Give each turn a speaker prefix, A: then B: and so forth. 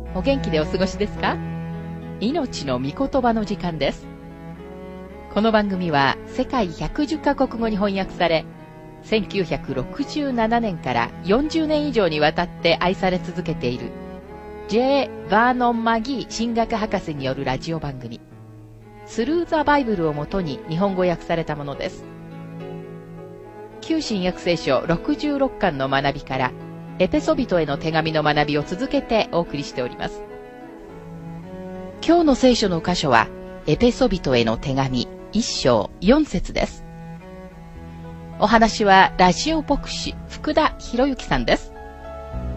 A: お元気でお過ごしですか？命の御言葉の時間です。この番組は世界110カ国語に翻訳され、1967年から40年以上にわたって愛され続けている J. バーノン・マギー神学博士によるラジオ番組スルー・ザ・バイブルをもとに日本語訳されたものです。旧新約聖書66巻の学びからエペソビトへの手紙の学びを続けてお送りしております。今日の聖書の箇所はエペソビトへの手紙1章4節です。お話はラジオ牧師福田博之さんです。